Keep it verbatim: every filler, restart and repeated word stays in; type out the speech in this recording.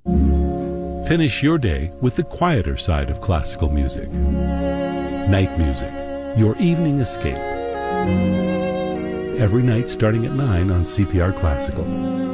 Finish your day with the quieter side of classical music. Night music, your evening escape. Every night starting at nine on C P R Classical.